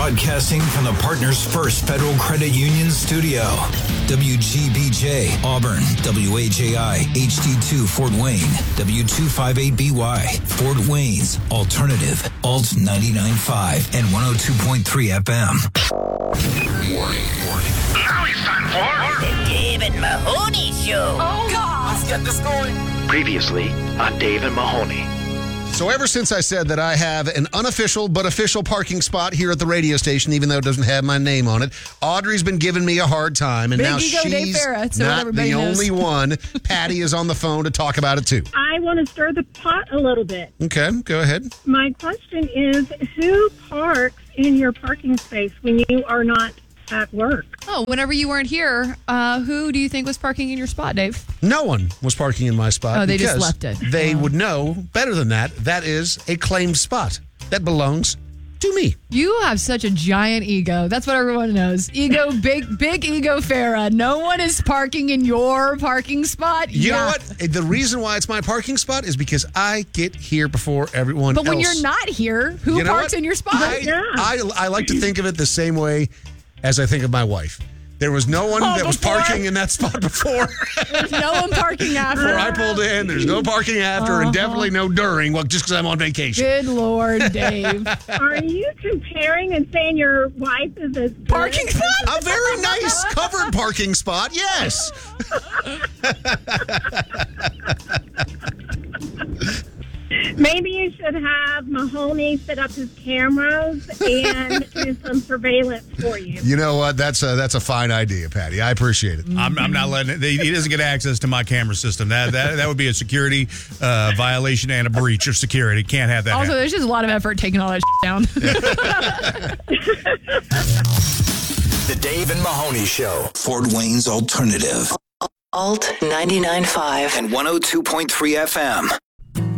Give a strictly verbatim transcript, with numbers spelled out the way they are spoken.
Broadcasting from the Partners First Federal Credit Union studio. W G B J, Auburn. W A J I, H D two, Fort Wayne. W two fifty-eight B Y, Fort Wayne's Alternative. Alt ninety-nine point five and one oh two point three F M. Warning, warning. Now it's time for The Dave and Mahoney Show. Oh, God. Let's get this going. Previously on Dave and Mahoney. So ever since I said that I have an unofficial but official parking spot here at the radio station, even though it doesn't have my name on it, Audrey's been giving me a hard time, and Big now ego she's Dave Farah, so not everybody the knows. only one. Patty is on the phone to talk about it too. I want to stir the pot a little bit. Okay, go ahead. My question is, who parks in your parking space when you are not at work? Oh, whenever you weren't here, uh, who do you think was parking in your spot, Dave? No one was parking in my spot. Oh, they just because left it. They Oh. would know better than that. That is a claimed spot. That belongs to me. You have such a giant ego. That's what everyone knows. Ego, big, big ego Farah. No one is parking in your parking spot. You yeah. know what? The reason why it's my parking spot is because I get here before everyone But else. when you're not here, who You know parks what? in your spot? I, Yeah. I, I like to think of it the same way as I think of my wife. There was no one Oh, that was before? parking in that spot before. There's no one parking after. Before I pulled in, there's no parking after, Uh-huh. and definitely no during. Well, just because I'm on vacation. Good Lord, Dave. Are you comparing and saying your wife is as good Parking as- spot? A very nice covered parking spot, yes. Maybe you should have Mahoney set up his cameras and do some surveillance for you. You know what? That's a that's a fine idea, Patty. I appreciate it. I'm, I'm not letting it. He doesn't get access to my camera system. That that, that would be a security uh, violation and a breach of security. Can't have that Also, happen. there's just a lot of effort taking all that down. The Dave and Mahoney Show. Fort Wayne's Alternative. Alt ninety-nine point five. And one oh two point three F M.